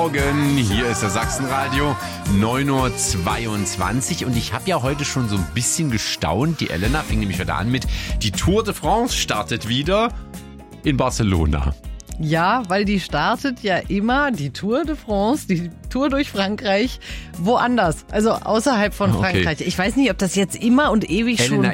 Morgen, hier ist der Sachsenradio, 9:22 Uhr und ich habe ja heute schon so ein bisschen gestaunt. Die Elena fing nämlich wieder an mit, die Tour de France startet wieder in Barcelona. Ja, weil die startet ja immer, die Tour de France, die Tour durch Frankreich, woanders. Also außerhalb von Frankreich. Ich weiß nicht, ob das jetzt immer und ewig Elena, schon